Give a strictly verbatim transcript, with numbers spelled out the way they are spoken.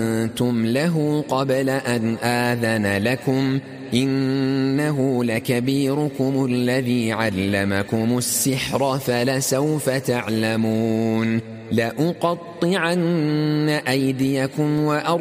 أنتم له قبل أن آذن لكم إنه لكبيركم الذي علمكم السحر فلسوف تعلمون لأقطعن أيديكم وأرجلكم